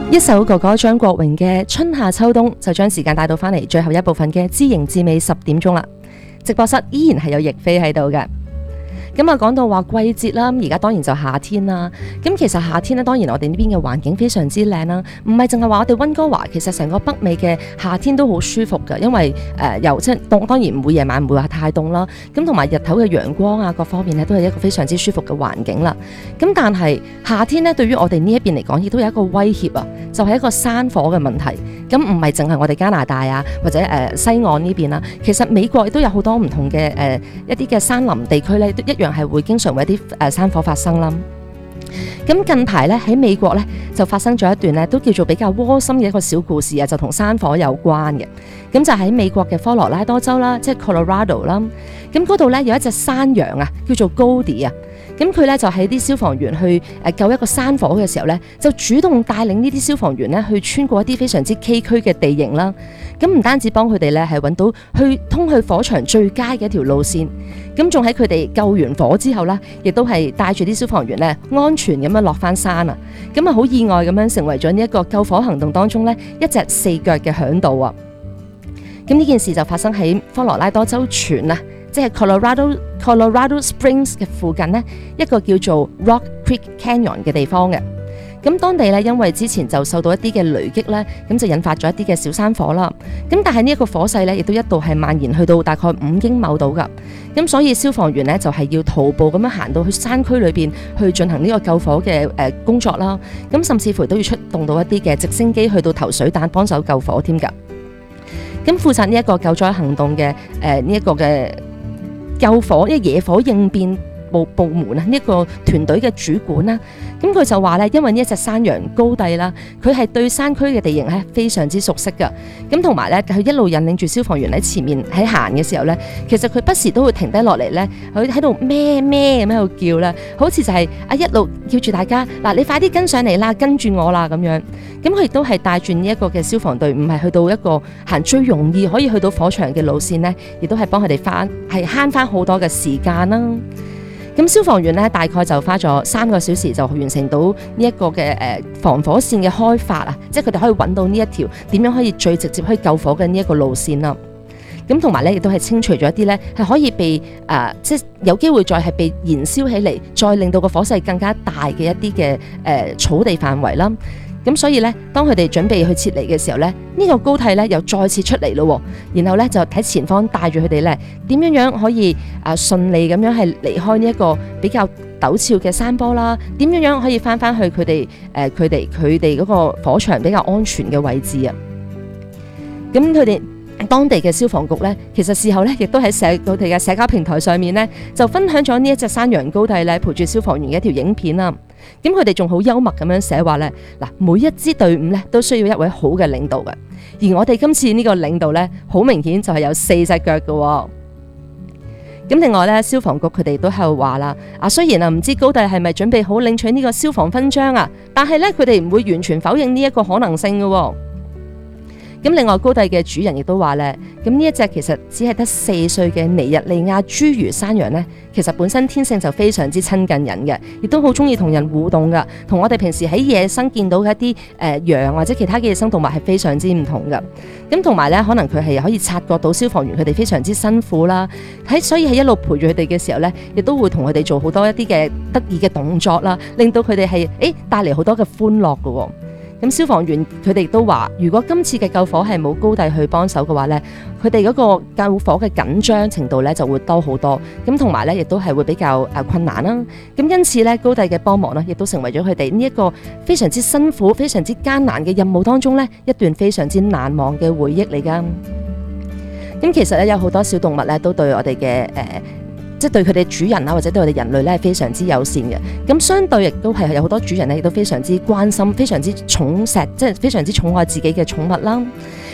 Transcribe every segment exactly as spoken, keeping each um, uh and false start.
一首哥哥張國榮嘅《春夏秋冬》就將時間帶到翻嚟最後一部分嘅知型知味十點鐘啦。直播室依然係有亦菲喺度嘅。咁啊，講到話季節啦，而家當然就夏天啦。咁其實夏天咧，當然我哋呢邊嘅環境非常之靚啦，唔係淨係話我哋溫哥華，其實成個北美嘅夏天都好舒服㗎，因為誒又即係當當然唔會夜晚唔會話太凍啦。咁同埋日頭嘅陽光啊，各方面咧都係一個非常之舒服嘅環境啦。咁但係夏天咧，對於我哋呢一邊嚟講，亦都有一個威脅啊，就係一個山火嘅問題。咁唔係淨係我哋加拿大啊，或者誒、呃、西岸呢邊啦，其實美國亦都有好多唔同嘅誒、呃、一啲嘅山林地區咧，都一樣係會經常會有啲誒山火發生啦。咁近排咧喺美國咧就發生咗一段咧都叫做比較窩心嘅一個小故事啊，就同山火有關嘅。咁就喺美國嘅科羅拉多州啦，即係 Colorado 啦。咁嗰度咧有一隻山羊啊，叫做 Goldie 啊。咁佢咧就喺啲消防員去誒救一個山火嘅時候咧，就主動帶領呢啲消防員咧去穿過一啲非常之崎嶇嘅地形啦。咁唔單止幫佢哋咧係揾到去通去火場最佳嘅一條路線，咁仲喺佢哋救完火之後啦，亦都係帶住啲消防員咧安全咁樣落翻山啊。咁啊好意外咁樣成為咗呢一個救火行動當中咧一隻四腳嘅嚮導啊。咁呢件事就發生喺科羅拉多州泉啊，即係 Colorado Colorado Springs 嘅附近呢，一個叫做 Rock Creek Canyon 嘅地方嘅。咁當地咧，因為之前就受到一啲嘅雷擊咧，咁就引發咗一啲嘅小山火啦。咁但係呢一個火勢咧，亦都一度係蔓延去到大概五英畝度噶。咁所以消防員咧就係要徒步咁樣行到去山區裏邊去進行呢個救火嘅誒工作啦。咁甚至乎都要出動到一啲嘅直升機去到投水彈幫手救火添噶。咁負責呢一個救災行動嘅誒呢一個嘅救火，呢個野火應變部部門啊，呢、這、一個團隊嘅主管啦，咁佢就話咧，因為呢一隻山羊高帝啦，佢係對山區嘅地形咧非常之熟悉噶，咁同埋咧佢一路引領住消防員喺前面喺行嘅時候咧，其實佢不時都會停低落嚟咧，佢喺度咩咩咁喺度叫咧，好似就係啊一路叫住大家嗱，你快啲跟上嚟啦，跟住我啦咁樣，咁佢亦都係帶住呢一個嘅消防隊伍係去到一個行最容易可以去到火場嘅路線咧，亦都係幫佢哋翻係慳翻好多嘅時間啦。咁消防員咧大概就花咗三個小時就完成到呢一個嘅誒防火線嘅開發啊，即係佢哋可以揾到呢一條點樣可以最直接可以救火嘅呢一個路線啦。咁同埋咧亦都係清除咗一啲咧係可以被誒、呃、即係有機會再係被燃燒起嚟，再令到個火勢更加大嘅一啲嘅誒草地範圍啦。咁所以咧，當佢哋準備去撤離嘅時候咧，呢、這個高梯咧又再次出嚟咯，然後咧就喺前方帶住佢哋咧，點樣樣可以啊順利咁樣係離開呢一個比較陡峭嘅山坡啦？點樣樣可以翻翻去佢哋誒佢哋佢哋嗰個火場比較安全嘅位置啊？咁佢哋當地嘅消防局咧，其實事後咧亦都喺社佢哋嘅社交平台上面咧，就分享咗呢一隻山羊高帝咧陪住消防員嘅一條影片啊。咁佢哋仲好幽默咁樣寫話咧，嗱，每一支隊伍咧都需要一位好嘅領導嘅，而我哋今次呢個領導咧，好明顯就係有四隻腳嘅。咁另外咧，消防局佢哋都喺度話啦，啊雖然啊唔知高帝係咪準備好領取呢個消防勳章啊，但係咧佢哋唔會完全否認呢一個可能性嘅。咁另外高帝嘅主人亦都話咧，咁呢一隻其實只係得四歲嘅尼日利亞侏儒山羊咧，其實本身天性就非常之親近人嘅，亦都好中意同人互動噶，同我哋平時喺野生見到嘅一啲誒、呃、羊或者其他嘅野生動物係非常之唔同噶。咁同埋咧，可能佢係可以察覺到消防員佢哋非常之辛苦啦，喺所以喺一路陪住佢哋嘅時候咧，亦都會同佢哋做好多一啲嘅得意嘅動作啦，令到佢哋係誒帶嚟好多嘅歡樂噶喎。咁消防員佢哋都話，如果今次嘅救火係冇高帝去幫手嘅話咧，佢哋嗰個救火嘅緊張程度咧就會多好多。咁同埋咧，亦都係會比較誒困難啦。咁因此咧，高帝嘅幫忙咧，亦都成為咗佢哋呢一個非常之辛苦、非常之艱難嘅任務當中咧，一段非常之難忘嘅回憶嚟㗎。咁其實咧，有好多小動物咧，都對我哋嘅誒。呃即係對佢哋主人啦，或者對我哋人類咧係非常之友善嘅。咁相對亦都係有好多主人咧，亦都非常之關心、非常之寵錫，即係非常之寵愛自己嘅寵物啦。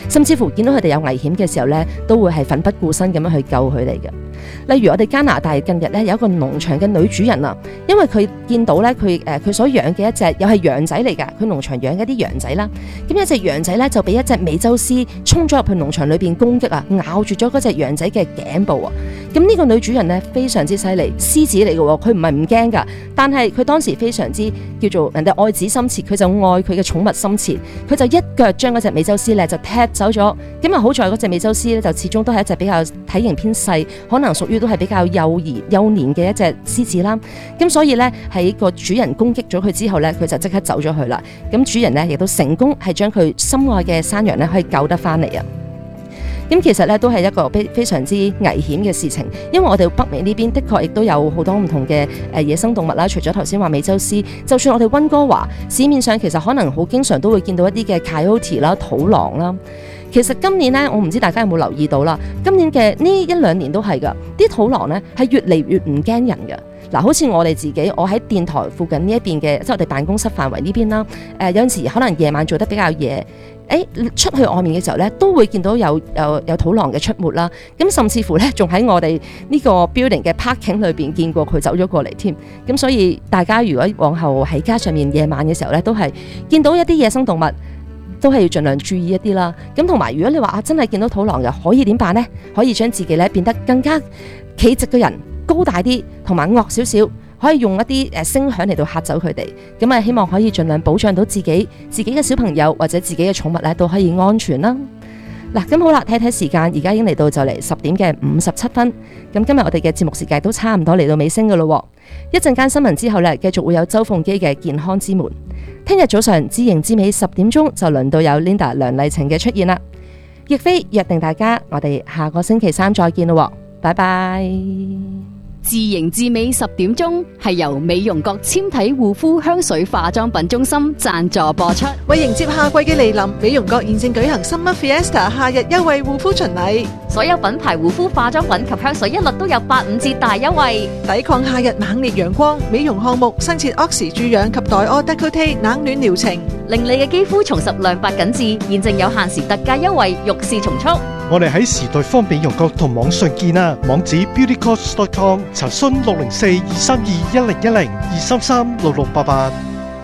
甚至乎見到佢哋有危險嘅時候咧，都會係奮不顧身咁樣去救佢哋嘅。例如我哋加拿大近日咧有一個農場嘅女主人啊，因為佢見到咧佢誒佢所養嘅一隻又係羊仔嚟㗎，佢農場養嘅一啲羊仔啦，咁一隻羊仔咧就俾一隻美洲獅衝咗入去農場裏邊攻擊啊，咬住咗嗰隻羊仔嘅頸部啊。咁呢個女主人咧非常之犀利，獅子嚟嘅喎，佢唔係唔驚㗎，但係佢當時非常之叫做人哋愛子心切，佢就愛佢嘅寵物心切，佢就一腳將嗰隻美洲獅咧就踢走咗。咁啊好在嗰隻美洲獅咧就始終都係一隻比較體型偏細，可能屬於都係比較幼兒幼年嘅一隻獅子啦。咁所以咧喺個主人攻擊咗佢之後咧，佢就即刻走咗去啦。咁主人咧亦都成功係將佢心愛嘅山羊咧可以救得翻嚟啊！咁其實咧都係一個非非常之危險嘅事情，因為我哋北美呢邊的確亦都有好多唔同嘅誒野生動物啦。除咗頭先話美洲獅，就算我哋溫哥華市面上其實可能好經常都會見到一啲嘅 coyote 啦、土狼啦。其實今年咧，我唔知大家有冇留意到啦。今年嘅呢一兩年都係噶，啲土狼咧係越嚟越唔驚人嘅。嗱，好似我哋自己，我喺電台附近呢一邊嘅，即係我哋辦公室範圍呢邊啦。誒、呃、有陣時可能夜晚做得比較夜，誒出去外面嘅時候咧，都會見到有有有土狼嘅出沒啦。咁甚至乎咧，仲喺我哋呢個 building 嘅 parking 裏邊見過佢走咗過嚟添。咁所以大家如果往後喺街上面夜晚嘅時候咧，都係見到一啲野生動物，都係要盡量注意一啲啦。咁同埋如果你話啊真係見到土狼，又可以點辦呢？可以將自己咧變得更加企直嘅人，高大啲，同埋惡少少，可以用一啲誒聲響嚟到嚇走佢哋。咁啊，希望可以盡量保障到自己、自己嘅小朋友或者自己嘅寵物咧都可以安全啦。嗱，咁好啦，睇睇時間，而家已經嚟到就嚟十點嘅五十七分。咁今日我哋嘅節目時間都差唔多嚟到尾聲噶咯。一陣間新聞之後咧，繼續會有周鳳基嘅健康之門。聽日早上知型知美十點鐘就輪到有 Linda 梁麗晴嘅出現啦。亦菲約定大家，我哋下個星期三再見咯。拜拜。 知型知美十點鐘係由美容閣纖體護膚香水化妝品中心贊助播出。 為迎接夏季嘅嚟臨，美容閣現正舉行 Summer Fiesta 夏日優惠護膚巡禮， 所有品牌護膚化妝品及香水一律都有八五折大優惠。 抵抗夏日猛烈陽光，美容項目新設 Oxy 注氧及黛柯 Décolleté 冷暖療程， 令你嘅肌膚重拾亮白緊緻。現正有限時特價優惠，欲試從速。 我哋喺時代方美容閣同網上見啊，網址 beauty cost dot com， 查詢六零四二三二一零一零二三三六六八八。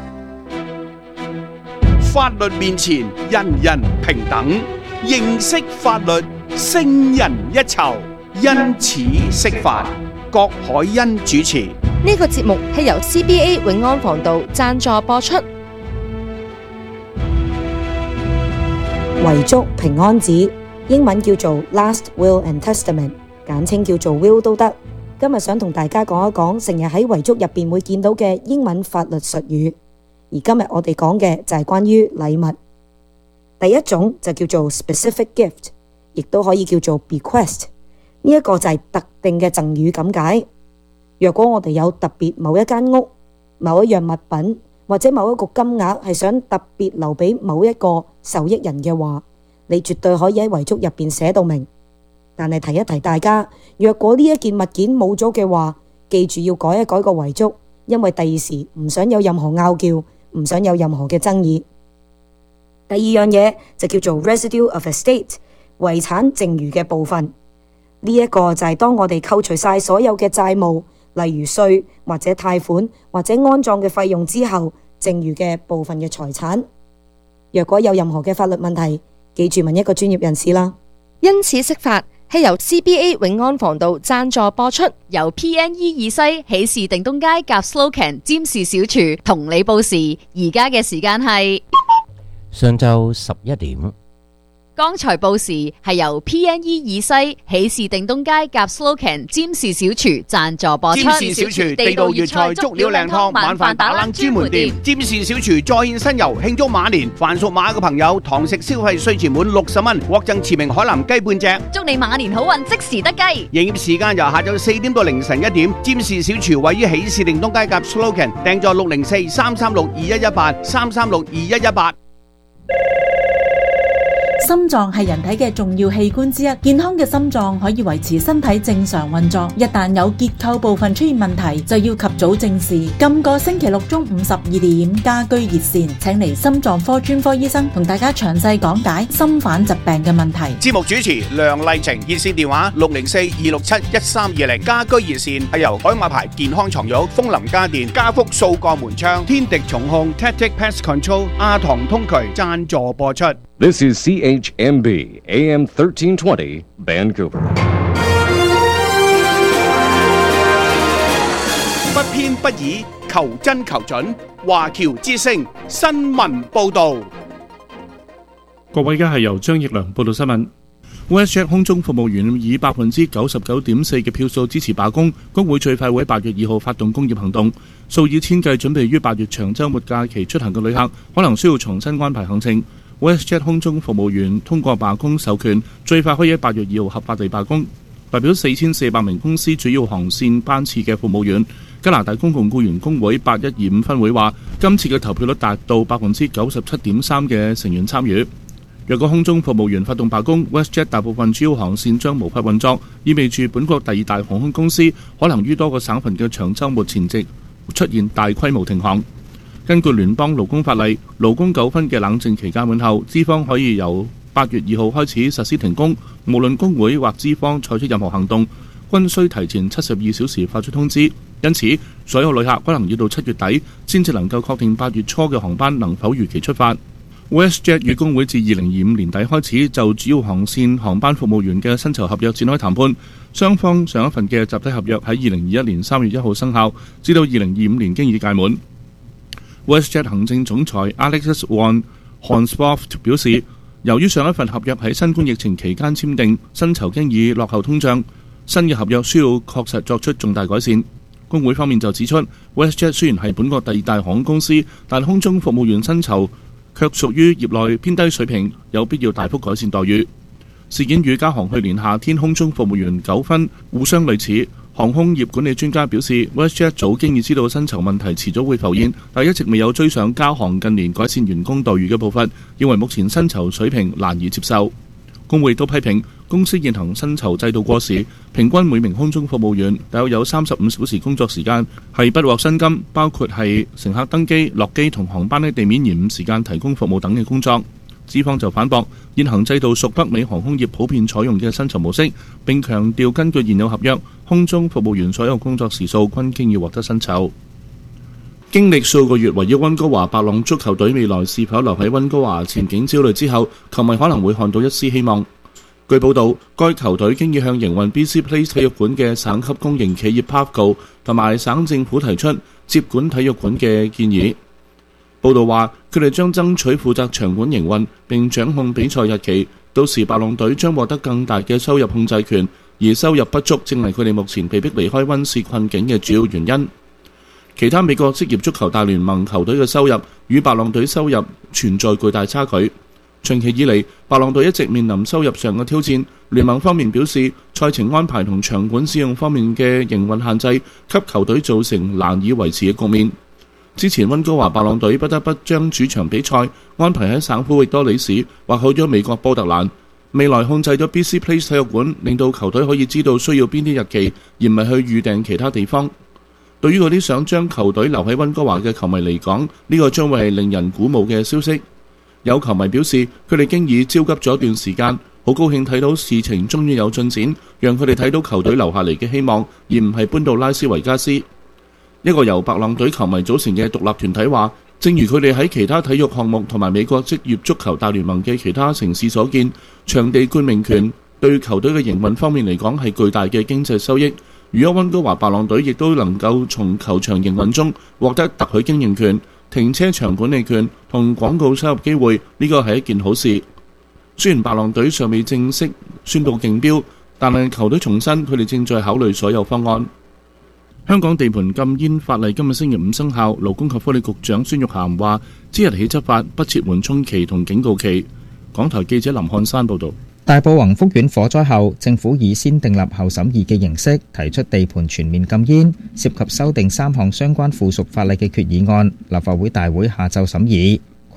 法律面前人人平等，認識法律勝人一籌，因此釋法。郭海欣主持。 呢個節目係由 C B A 永安防道贊助播出。 遺囑平安紙，英文叫做 Last Will and Testament， 簡稱叫做 Will 都得。今日想同大家講一講成日喺遺囑入邊會見到嘅英文法律術語，而今日我哋講嘅就係關於禮物。第一種就叫做 Specific Gift， 亦都可以叫做 Bequest， 呢一個就係特定嘅贈與咁解。若果我哋有特別某一間屋、某一樣物品或者某一個金額係想特別留俾某一個受益人嘅話，你絕對可以喺遺囑入邊寫到明。但係提一提大家，若果呢一件物件冇咗嘅話，記住要改一改個遺囑，因為第二時唔想有任何拗撬，唔想有任何嘅爭議。第二樣嘢就叫做 Residue of Estate， 遺產剩餘嘅部分。呢一個就係當我哋扣除晒所有嘅債務，例如稅或者貸款或者安葬嘅費用之後，剩餘嘅部分嘅財產。若果有任何嘅法律問題，記住問一個專業人士啦。 因此釋法係由 C B A 永安防道贊助播出， 由 P N E 二西喜事定東街夾 Slocan 占士小廚同你報時。而家嘅時間係上晝十一點。 剛才報時係由 P N E 二西喜事定東街夾 Slocan 占士小廚贊助播出。 占士小廚地道粵菜足料靚湯晚飯打冷專門店。占士小廚再現新遊慶祝馬年，凡屬馬嘅朋友堂食消費稅前滿六十蚊，獲贈馳名海南雞半隻。 祝你馬年好運，即時得雞。 營業時間由下晝四點到凌晨一點。占士小廚位於喜事定東街夾 Slocan， 訂座六零四三三六二一一八三三六二一一八。 心臟係人體嘅重要器官之一，健康嘅心臟可以維持身體正常運作。一旦有結構部分出現問題，就要及早正視。今個星期六中午十二點，家居熱線請嚟心臟科專科醫生同大家詳細講解心瓣疾病嘅問題。 節目主持梁麗晴，熱線電話六零四二六七一三二零。家居熱線係由海馬牌健康床褥、楓林家電、家福數個門窗、天敵重控、Tactic Pest Control、亞堂通渠贊助播出。 This is C H M B A M thirteen twenty Vancouver。 不偏不倚，求真求準。華僑之聲新聞報導。 各位，而家係由張奕良報道新聞。WestJet 空中服務員以百分之九十九點四嘅票數支持罷工，工會最快會喺八月二號發動工業行動。數以千計準備於八月長週末假期出行嘅旅客，可能需要重新安排行程。WestJet 空中服務員通過罷工授權，最快可以喺八月二號合法地罷工。代表四千四百名公司主要航線班次嘅服務員，加拿大公共僱員工會八一二五分會話，今次嘅投票率達到百分之九十七點三嘅成員參與。若果空中服務員發動罷工， WestJet 大部分主要航線將無法運作，意味住本國第二大航空公司可能於多個省份嘅長週末前夕出現大規模停航。根據聯邦勞工法例，勞工糾紛嘅冷靜期屆滿後，資方可以由八月二號開始實施停工，無論工會或資方採取任何行動，均需提前七十二小時發出通知。因此，所有旅客可能要到七月底先至能夠確定八月初嘅航班能否如期出發。WestJet 與工會自二零二五年底開始就主要航線航班服務員嘅薪酬合約展開談判，雙方上一份嘅集體合約喺二零二一年三月一號生效，至到二零二五年經已屆滿。WestJet 行政總裁 Alexis van Hansvoort 表示，由於上一份合約喺新冠疫情期間簽訂，薪酬經已落後通脹，新嘅合約需要確實作出重大改善。工會方面就指出， WestJet 雖然係本國第二大航空公司，但空中服務員薪酬卻屬於業內偏低水平，有必要大幅改善待遇。事件與加航去年夏天空中服務員糾紛互相類似。航空業管理專家表示， WestJet 早經已知道薪酬問題遲早會浮現，但一直未有追上加航近年改善員工待遇嘅步伐，認為目前薪酬水平難以接受。工會都批評公司現行薪酬制度過時，平均每名空中服務員大約有三十五小時工作時間係不獲薪金，包括係乘客登機、落機同航班喺地面延誤時間提供服務等嘅工作。資方就反駁現行制度屬北美航空業普遍採用嘅薪酬模式，並強調根據現有合約，空中服務員所有工作時數均經要獲得薪酬。經歷數個月圍繞溫哥華白浪足球隊未來是否留喺溫哥華前景焦慮之後，球迷可能會看到一絲希望。據報道，該球隊經已向營運 B C Place 體育館嘅省級公營企業 Pavco 同埋省政府提出接管體育館嘅建議。報道話，佢哋將爭取負責場館營運並掌控比賽日期，到時白浪隊將獲得更大嘅收入控制權，而收入不足正係佢哋目前被迫離開溫氏困境嘅主要原因。其他美國職業足球大聯盟球隊嘅收入與白浪隊收入存在巨大差距。長期以嚟，白浪隊一直面臨收入上嘅挑戰。聯盟方面表示，賽程安排同場館使用方面嘅營運限制，給球隊造成難以維持嘅局面。之前溫哥華白浪隊不得不將主場比賽安排喺省府域多里市或去咗美國波特蘭。未來控制咗 B C Place 體育館，令到球隊可以知道需要邊啲日期，而唔係去預訂其他地方。對於嗰啲想將球隊留喺溫哥華嘅球迷嚟講，呢個將會係令人鼓舞嘅消息。有球迷表示，佢哋經已焦急咗一段時間，好高興睇到事情終於有進展，讓佢哋睇到球隊留下嚟嘅希望，而唔係搬到拉斯維加斯。一個由白浪隊球迷組成嘅獨立團體話，正如佢哋喺其他體育項目同埋美國職業足球大聯盟嘅其他城市所見，場地冠名權對球隊嘅營運方面嚟講係巨大嘅經濟收益。如果溫哥華白浪隊亦都能夠從球場營運中獲得特許經營權、停車場管理權同廣告收入機會，呢個係一件好事。雖然白浪隊尚未正式宣布競標，但係球隊重申佢哋正在考慮所有方案。香港地盤禁煙法例今日星期五生效，勞工及福利局長孫玉菡話，即日起執法，不設緩衝期同警告期。港台記者林漢山報導。 大埔宏福苑火災後，政府以先訂立後審議嘅形式提出地盤全面禁煙，涉及修訂三項相關附屬法例嘅決議案，立法會大會下晝審議。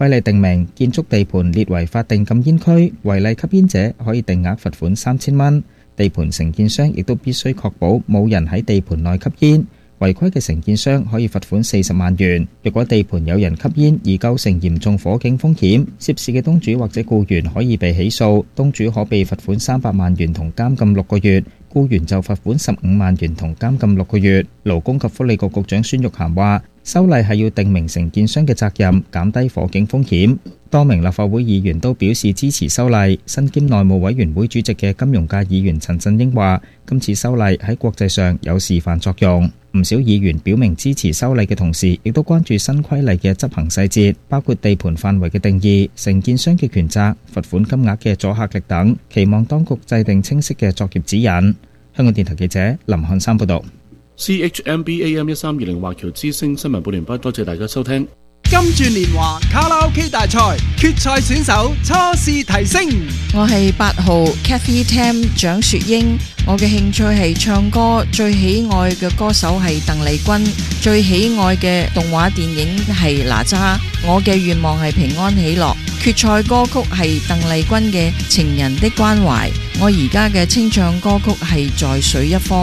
規例定明，建築地盤列為法定禁煙區，違例吸煙者可以定額罰款三千蚊。地盤承建商亦都必須確保冇人喺地盤內吸煙。違規嘅承建商可以罰款四十萬元。若果地盤有人吸煙而構成嚴重火警風險，涉事嘅東主或者僱員可以被起訴，東主可被罰款三百萬元同監禁六個月，僱員就罰款十五萬元同監禁六個月。勞工及福利局局長孫玉菡話，修例係要定明承建商嘅責任，減低火警風險。多名立法會議員都表示支持修例。身兼內務委員會主席嘅金融界議員陳振英話，今次修例喺國際上有示範作用。唔少議員表明支持修例嘅同時，亦都關注新規例嘅執行細節，包括地盤範圍嘅定義、承建商嘅權責、罰款金額嘅阻嚇力等，期望當局制定清晰嘅作業指引。香港電台記者林漢山報道。 C H M B A M 一三二零華僑之聲新聞報聯播，多謝大家收聽。 金鑽年華卡拉 OK 大賽決賽選手初試提升。 我係八號 Kathy Tam 蔣雪英，我嘅興趣係唱歌，最喜愛嘅歌手係鄧麗君，最喜愛嘅動畫電影係哪吒，我嘅願望係平安喜樂。決賽歌曲係鄧麗君嘅《情人的關懷》，我而家嘅清唱歌曲係在水一方。